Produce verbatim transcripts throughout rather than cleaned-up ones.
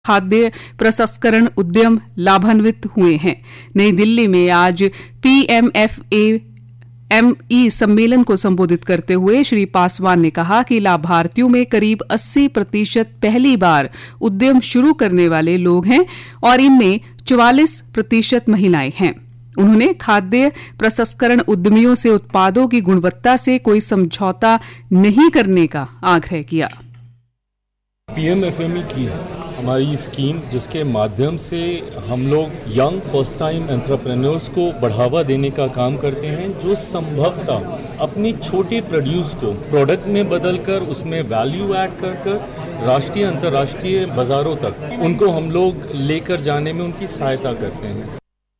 खाद्य प्रसंस्करण उद्यम लाभान्वित हुए हैं। नई दिल्ली में आज पीएमएफएमई सम्मेलन को संबोधित करते हुए श्री पासवान ने कहा कि लाभार्थियों में करीब अस्सी प्रतिशत पहली बार उद्यम शुरू करने वाले लोग हैं और इनमें चौवालीस प्रतिशत महिलाएं हैं। उन्होंने खाद्य प्रसंस्करण उद्यमियों से उत्पादों की गुणवत्ता से कोई समझौता नहीं करने का आग्रह किया। पीएमएफएमई की हमारी स्कीम जिसके माध्यम से हम लोग यंग फर्स्ट टाइम एंटरप्रेन्योर्स को बढ़ावा देने का काम करते हैं, जो संभवतः अपनी छोटे प्रोड्यूस को प्रोडक्ट में बदलकर उसमें वैल्यू ऐड कर कर राष्ट्रीय अंतर्राष्ट्रीय बाजारों तक उनको हम लोग लेकर जाने में उनकी सहायता करते हैं।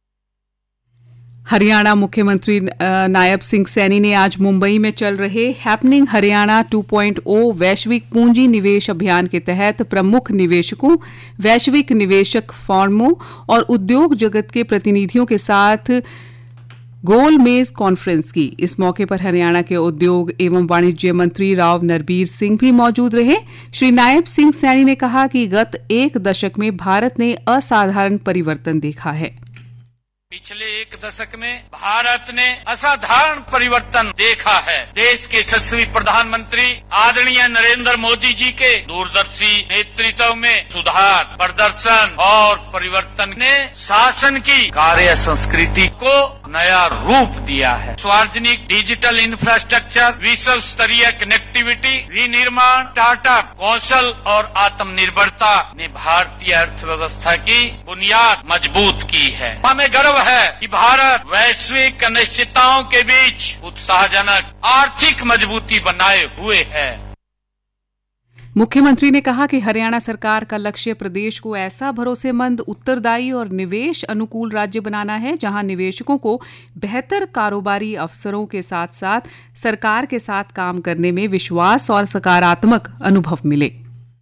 हरियाणा मुख्यमंत्री नायब सिंह सैनी ने आज मुंबई में चल रहे हैपनिंग हरियाणा टू पॉइंट ओ वैश्विक पूंजी निवेश अभियान के तहत प्रमुख निवेशकों, वैश्विक निवेशक फर्मों और उद्योग जगत के प्रतिनिधियों के साथ गोल मेज कॉन्फ्रेंस की। इस मौके पर हरियाणा के उद्योग एवं वाणिज्य मंत्री राव नरबीर सिंह भी मौजूद रहे। श्री नायब सिंह सैनी ने कहा कि गत एक दशक में भारत ने असाधारण परिवर्तन देखा है। पिछले एक दशक में भारत ने असाधारण परिवर्तन देखा है। देश के यशस्वी प्रधानमंत्री आदरणीय नरेंद्र मोदी जी के दूरदर्शी नेतृत्व में सुधार, प्रदर्शन और परिवर्तन ने शासन की कार्य संस्कृति को नया रूप दिया है। सार्वजनिक डिजिटल इंफ्रास्ट्रक्चर, विश्व स्तरीय कनेक्टिविटी, विनिर्माण, स्टार्टअप, कौशल और आत्मनिर्भरता ने भारतीय अर्थव्यवस्था की बुनियाद मजबूत की है। हमें गर्व है कि भारत वैश्विक अनिश्चितताओं के बीच उत्साहजनक आर्थिक मजबूती बनाए हुए है। मुख्यमंत्री ने कहा कि हरियाणा सरकार का लक्ष्य प्रदेश को ऐसा भरोसेमंद, उत्तरदायी और निवेश अनुकूल राज्य बनाना है जहां निवेशकों को बेहतर कारोबारी अवसरों के साथ साथ सरकार के साथ काम करने में विश्वास और सकारात्मक अनुभव मिले।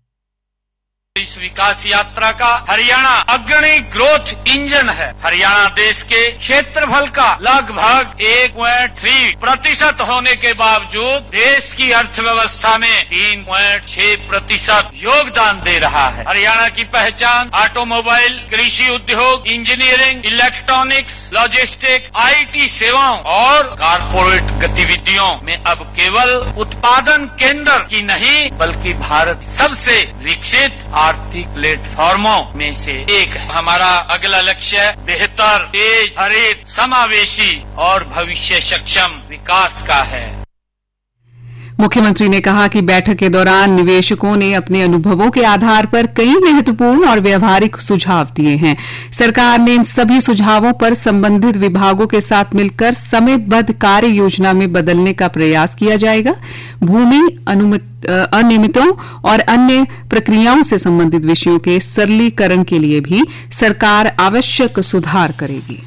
इस विकास यात्रा का हरियाणा अग्रणी ग्रोथ इंजन है। हरियाणा देश के क्षेत्रफल का लगभग एक पॉइंट तीन प्रतिशत होने के बावजूद देश की अर्थव्यवस्था में तीन पॉइंट छह प्रतिशत योगदान दे रहा है। हरियाणा की पहचान ऑटोमोबाइल, कृषि उद्योग, इंजीनियरिंग, इलेक्ट्रॉनिक्स, लॉजिस्टिक, आईटी सेवाओं और कारपोरेट गतिविधियों में अब केवल उत्पादन केंद्र की नहीं बल्कि भारत सबसे विकसित आर्थिक प्लेटफॉर्मों में से एक है। हमारा अगला लक्ष्य बेहतर, तेज, हरित, समावेशी और भविष्य सक्षम विकास का है। मुख्यमंत्री ने कहा कि बैठक के दौरान निवेशकों ने अपने अनुभवों के आधार पर कई महत्वपूर्ण और व्यवहारिक सुझाव दिए हैं। सरकार ने इन सभी सुझावों पर संबंधित विभागों के साथ मिलकर समयबद्ध कार्य योजना में बदलने का प्रयास किया जाएगा। भूमि अनियमितों और अन्य प्रक्रियाओं से संबंधित विषयों के सरलीकरण के लिए भी सरकार आवश्यक सुधार करेगी।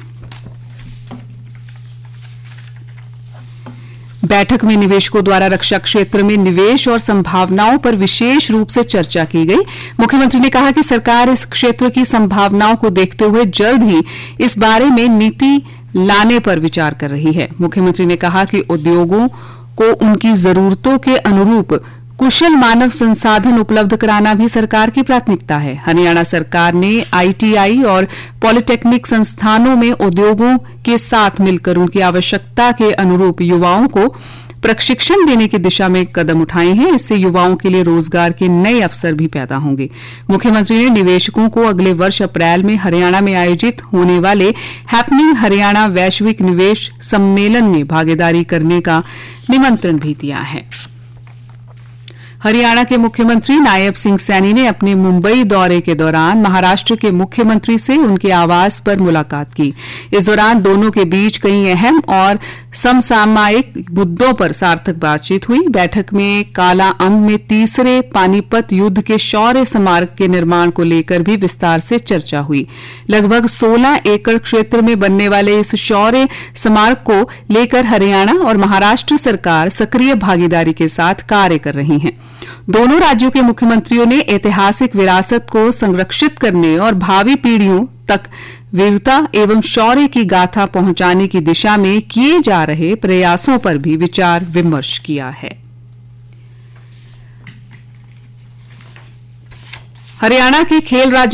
बैठक में निवेशकों द्वारा रक्षा क्षेत्र में निवेश और संभावनाओं पर विशेष रूप से चर्चा की गई। मुख्यमंत्री ने कहा कि सरकार इस क्षेत्र की संभावनाओं को देखते हुए जल्द ही इस बारे में नीति लाने पर विचार कर रही है। मुख्यमंत्री ने कहा कि उद्योगों को उनकी जरूरतों के अनुरूप कुशल मानव संसाधन उपलब्ध कराना भी सरकार की प्राथमिकता है। हरियाणा सरकार ने आईटीआई और पॉलिटेक्निक संस्थानों में उद्योगों के साथ मिलकर उनकी आवश्यकता के अनुरूप युवाओं को प्रशिक्षण देने की दिशा में कदम उठाए हैं। इससे युवाओं के लिए रोजगार के नए अवसर भी पैदा होंगे। मुख्यमंत्री ने निवेशकों को अगले वर्ष अप्रैल में हरियाणा में आयोजित होने वाले हैपनिंग हरियाणा वैश्विक निवेश सम्मेलन में भागीदारी करने का निमंत्रण भी दिया है। हरियाणा के मुख्यमंत्री नायब सिंह सैनी ने अपने मुंबई दौरे के दौरान महाराष्ट्र के मुख्यमंत्री से उनके आवास पर मुलाकात की। इस दौरान दोनों के बीच कई अहम और समसामयिक मुद्दों पर सार्थक बातचीत हुई। बैठक में काला अम्ब में तीसरे पानीपत युद्ध के शौर्य स्मारक के निर्माण को लेकर भी विस्तार से चर्चा हुई। लगभग सोलह एकड़ क्षेत्र में बनने वाले इस शौर्य स्मारक को लेकर हरियाणा और महाराष्ट्र सरकार सक्रिय भागीदारी के साथ कार्य कर रही हैं। दोनों राज्यों के मुख्यमंत्रियों ने ऐतिहासिक विरासत को संरक्षित करने और भावी पीढ़ियों तक वीरता एवं शौर्य की गाथा पहुंचाने की दिशा में किए जा रहे प्रयासों पर भी विचार विमर्श किया है। हरियाणा के खेल राज्य